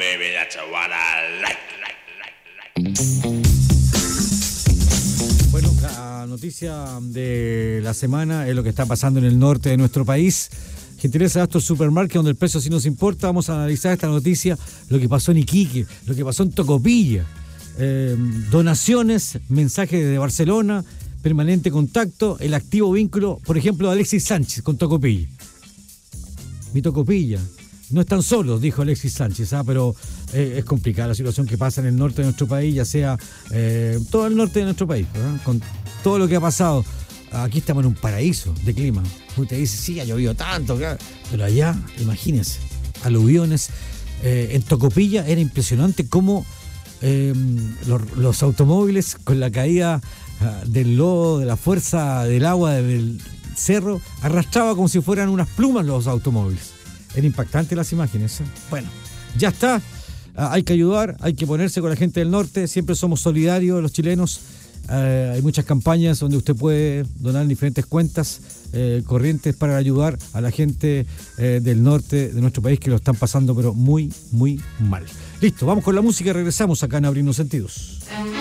baby, that's what I like. Bueno, la noticia de la semana es lo que está pasando en el norte de nuestro país. Gentileza de Astor Supermarket, donde el precio sí nos importa. Vamos a analizar esta noticia, lo que pasó en Iquique, lo que pasó en Tocopilla. Donaciones, mensajes desde Barcelona, permanente contacto, el activo vínculo, por ejemplo, de Alexis Sánchez con Tocopilla. Mi Tocopilla. No están solos, dijo Alexis Sánchez, pero es complicada la situación que pasa en el norte de nuestro país, ya sea todo el norte de nuestro país, ¿verdad? Con todo lo que ha pasado. Aquí estamos en un paraíso de clima. Usted dice, sí, ha llovido tanto, claro, pero allá, imagínense, aluviones. En Tocopilla era impresionante cómo los automóviles con la caída del lodo, de la fuerza del agua del cerro, arrastraba como si fueran unas plumas los automóviles. Era impactante las imágenes. Bueno, ya está. Hay que ayudar, hay que ponerse con la gente del norte. Siempre somos solidarios los chilenos. Hay muchas campañas donde usted puede donar en diferentes cuentas corrientes para ayudar a la gente del norte de nuestro país que lo están pasando pero muy, muy mal. Listo, vamos con la música y regresamos acá en Abrirnos Sentidos.